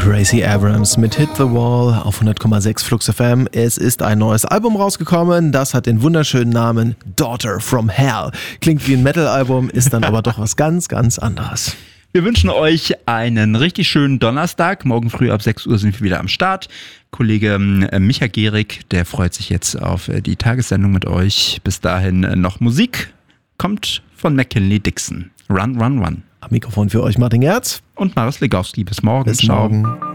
Gracie Abrams mit Hit the Wall auf 100,6 Flux FM. Es ist ein neues Album rausgekommen, das hat den wunderschönen Namen Daughter from Hell. Klingt wie ein Metal-Album, ist dann aber doch was ganz, ganz anderes. Wir wünschen euch einen richtig schönen Donnerstag. Morgen früh ab 6 Uhr sind wir wieder am Start. Kollege Micha Gehrig, der freut sich jetzt auf die Tagessendung mit euch. Bis dahin noch Musik. Kommt von McKinley Dixon. Run, run, run. Am Mikrofon für euch Martin Gerz und Maris Legowski. Bis morgen. Bis morgen.